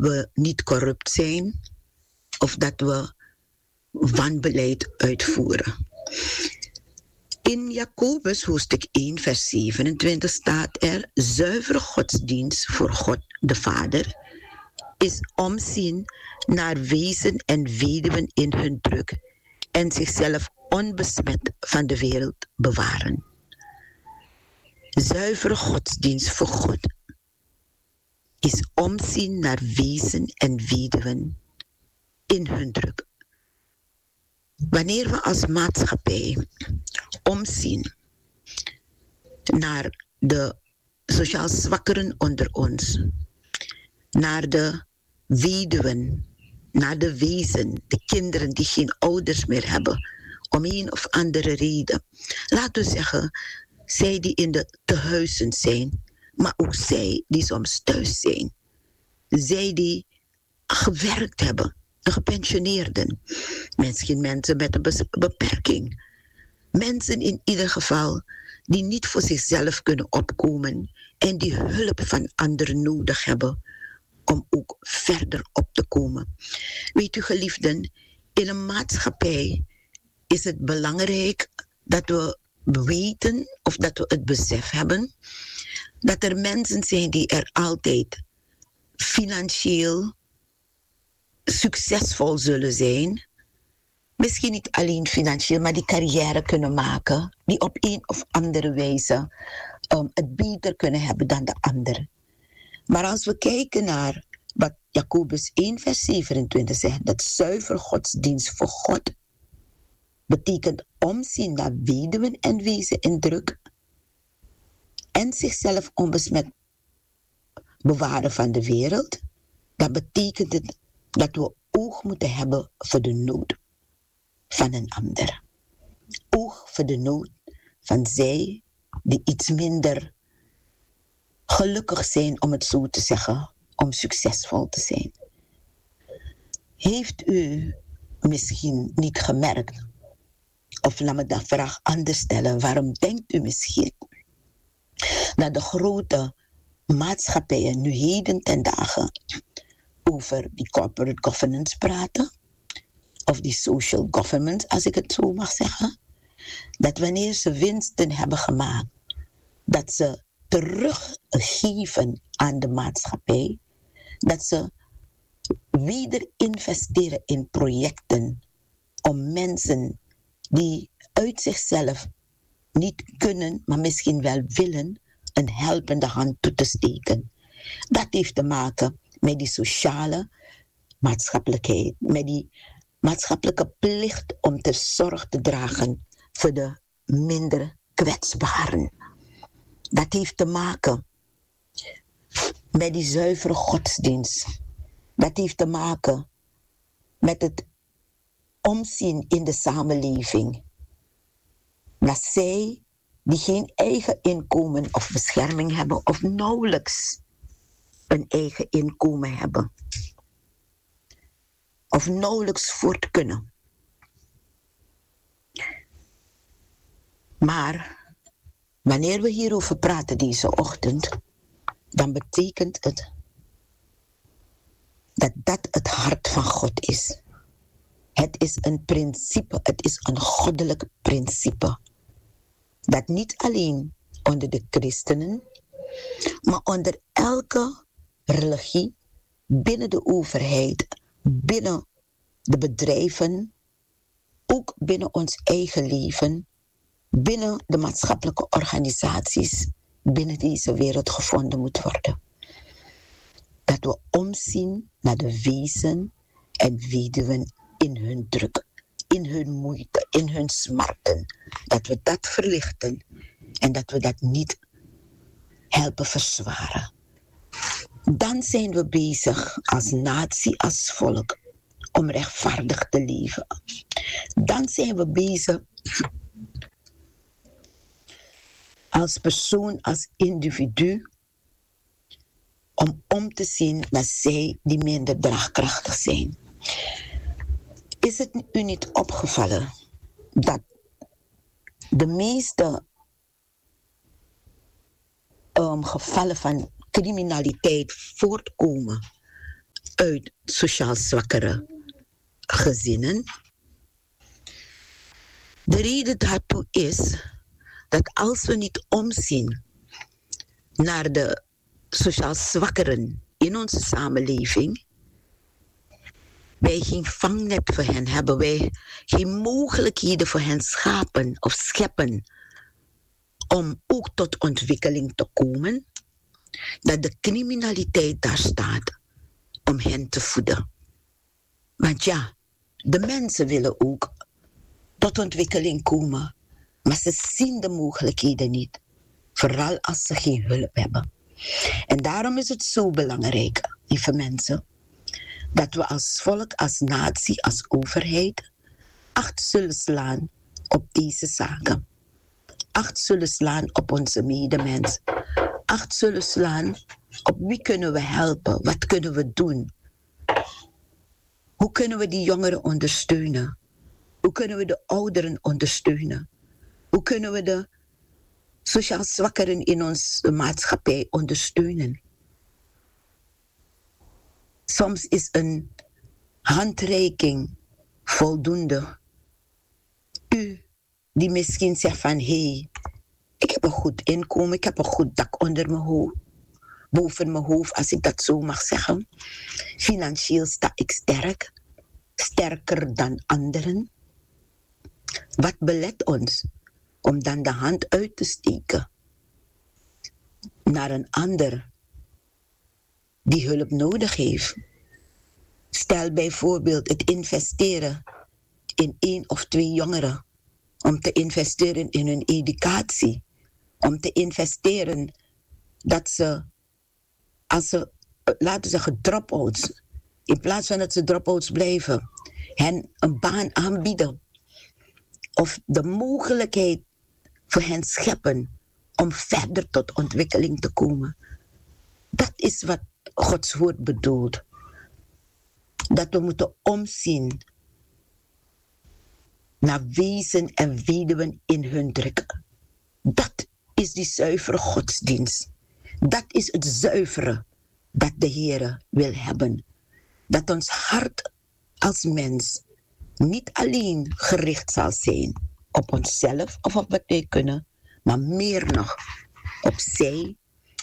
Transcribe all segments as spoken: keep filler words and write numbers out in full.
we niet corrupt zijn of dat we wanbeleid uitvoeren. In Jacobus hoofdstuk één vers zevenentwintig staat er: zuivere godsdienst voor God de Vader is omzien naar wezen en weduwen in hun druk en zichzelf onbesmet van de wereld bewaren. Zuivere godsdienst voor God is omzien naar wezen en weduwen in hun druk. Wanneer we als maatschappij omzien naar de sociaal zwakkeren onder ons, naar de weduwen, naar de wezen, de kinderen die geen ouders meer hebben, om een of andere reden. Laten we zeggen, zij die in de tehuizen zijn, maar ook zij die soms thuis zijn. Zij die gewerkt hebben, de gepensioneerden, misschien mensen met een beperking. Mensen in ieder geval die niet voor zichzelf kunnen opkomen en die hulp van anderen nodig hebben om ook verder op te komen. Weet u geliefden, in een maatschappij is het belangrijk dat we weten of dat we het besef hebben dat er mensen zijn die er altijd financieel succesvol zullen zijn. Misschien niet alleen financieel, maar die carrière kunnen maken, die op een of andere wijze um, het beter kunnen hebben dan de ander. Maar als we kijken naar wat Jacobus één vers zevenentwintig zegt, dat zuiver godsdienst voor God betekent omzien naar weduwen en wezen in druk en zichzelf onbesmet bewaren van de wereld, dan betekent het dat we oog moeten hebben voor de nood van een ander. Oog voor de nood van zij die iets minder gelukkig zijn, om het zo te zeggen, om succesvol te zijn. Heeft u misschien niet gemerkt, of laat me dat vraag anders stellen, waarom denkt u misschien dat de grote maatschappijen nu heden ten dagen over die corporate governance praten, of die social governance, als ik het zo mag zeggen, dat wanneer ze winsten hebben gemaakt, dat ze teruggeven aan de maatschappij, dat ze weer investeren in projecten om mensen die uit zichzelf niet kunnen, maar misschien wel willen, een helpende hand toe te steken. Dat heeft te maken met die sociale maatschappelijkheid, met die maatschappelijke plicht om te zorg te dragen voor de minder kwetsbaren. Dat heeft te maken met die zuivere godsdienst. Dat heeft te maken met het omzien in de samenleving. Dat zij die geen eigen inkomen of bescherming hebben of nauwelijks een eigen inkomen hebben. Of nauwelijks voort kunnen. Maar wanneer we hierover praten deze ochtend, dan betekent het dat dat het hart van God is. Het is een principe, het is een goddelijk principe. Dat niet alleen onder de christenen, maar onder elke religie, binnen de overheid, binnen de bedrijven, ook binnen ons eigen leven, binnen de maatschappelijke organisaties, binnen deze wereld gevonden moet worden. Dat we omzien naar de wezen en weduwen in hun druk, in hun moeite, in hun smarten. Dat we dat verlichten en dat we dat niet helpen verzwaren. Dan zijn we bezig als natie, als volk, om rechtvaardig te leven. Dan zijn we bezig als persoon, als individu, om om te zien naar zij die minder draagkrachtig zijn. Is het u niet opgevallen dat de meeste um, gevallen van criminaliteit voortkomen uit sociaal zwakkere gezinnen. De reden daartoe is dat als we niet omzien naar de sociaal zwakkeren in onze samenleving, wij geen vangnet voor hen hebben, wij geen mogelijkheden voor hen schapen of scheppen om ook tot ontwikkeling te komen, dat de criminaliteit daar staat om hen te voeden. Want ja, de mensen willen ook tot ontwikkeling komen, maar ze zien de mogelijkheden niet, vooral als ze geen hulp hebben. En daarom is het zo belangrijk, lieve mensen, dat we als volk, als natie, als overheid acht zullen slaan op deze zaken. Acht zullen slaan op onze medemens. Acht zullen slaan op wie kunnen we helpen, wat kunnen we doen. Hoe kunnen we die jongeren ondersteunen? Hoe kunnen we de ouderen ondersteunen? Hoe kunnen we de sociaal zwakkeren in onze maatschappij ondersteunen? Soms is een handreiking voldoende. U die misschien zegt van, hé, hey, ik heb een goed inkomen, ik heb een goed dak onder mijn hoofd, boven mijn hoofd, als ik dat zo mag zeggen. Financieel sta ik sterk, sterker dan anderen. Wat belet ons om dan de hand uit te steken naar een ander die hulp nodig heeft? Stel bijvoorbeeld het investeren in één of twee jongeren, om te investeren in hun educatie, om te investeren dat ze, als ze, laten we zeggen, drop-outs, in plaats van dat ze drop-outs blijven, hen een baan aanbieden of de mogelijkheid voor hen scheppen om verder tot ontwikkeling te komen. Dat is wat Gods woord bedoelt. Dat we moeten omzien naar wezen en weduwen in hun druk. Dat is die zuivere godsdienst. Dat is het zuivere dat de Heer wil hebben. Dat ons hart als mens niet alleen gericht zal zijn op onszelf of op wat wij kunnen, maar meer nog op zij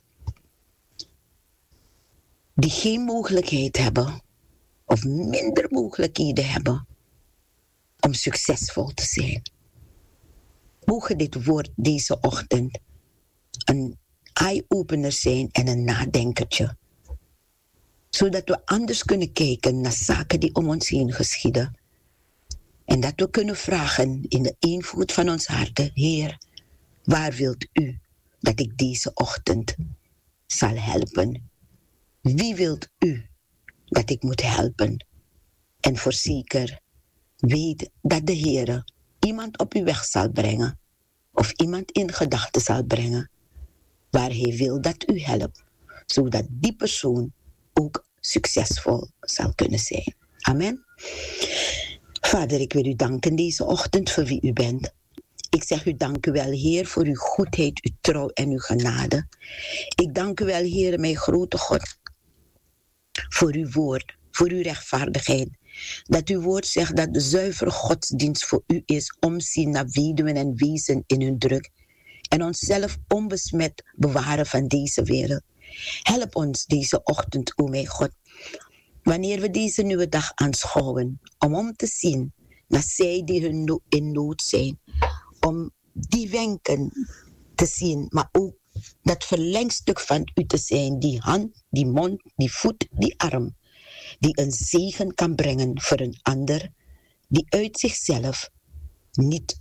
die geen mogelijkheid hebben of minder mogelijkheden hebben om succesvol te zijn. Mogen dit woord deze ochtend een eye-opener zijn en een nadenkertje, zodat we anders kunnen kijken naar zaken die om ons heen geschieden. En dat we kunnen vragen in de eenvoud van ons hart: Heer, waar wilt u dat ik deze ochtend zal helpen? Wie wilt u dat ik moet helpen? En voorzeker, weet dat de Heer iemand op uw weg zal brengen, of iemand in gedachten zal brengen, waar hij wil dat u helpt, zodat die persoon ook succesvol zal kunnen zijn. Amen. Vader, ik wil u danken deze ochtend voor wie u bent. Ik zeg u dank u wel, Heer, voor uw goedheid, uw trouw en uw genade. Ik dank u wel, Heer, mijn grote God, voor uw woord, voor uw rechtvaardigheid. Dat uw woord zegt dat de zuivere godsdienst voor u is omzien naar weduwen en wezen in hun druk en onszelf onbesmet bewaren van deze wereld. Help ons deze ochtend, o mijn God, wanneer we deze nieuwe dag aanschouwen, om om te zien naar zij die hun no- in nood zijn, om die wenken te zien, maar ook dat verlengstuk van u te zijn, die hand, die mond, die voet, die arm, die een zegen kan brengen voor een ander, die uit zichzelf niet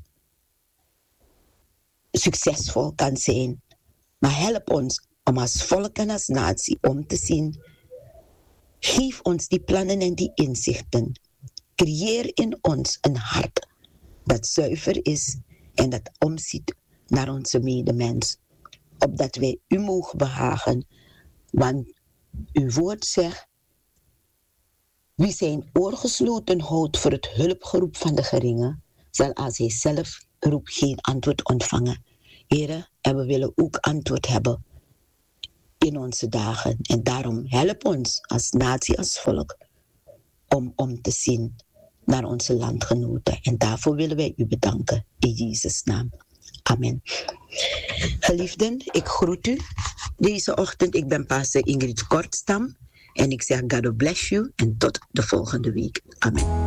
succesvol kan zijn. Maar help ons om als volk en als natie om te zien. Geef ons die plannen en die inzichten. Creëer in ons een hart dat zuiver is en dat omziet naar onze medemens. Opdat wij u mogen behagen. Want uw woord zegt: wie zijn oor gesloten houdt voor het hulpgeroep van de geringen, zal als hij zelf roept geen antwoord ontvangen. Heren, en we willen ook antwoord hebben in onze dagen. En daarom help ons als natie, als volk, om, om te zien naar onze landgenoten. En daarvoor willen wij u bedanken in Jezus' naam. Amen. Geliefden, ik groet u deze ochtend. Ik ben pastor Ingrid Kortstam. En ik zeg God bless you en tot de volgende week. Amen.